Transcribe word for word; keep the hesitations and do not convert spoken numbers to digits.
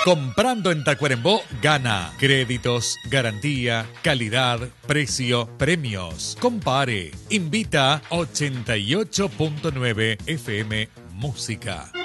Comprando en Tacuarembó, gana. Créditos, garantía, calidad, precio, premios. Compare. Invita ochenta y ocho punto nueve F M Música.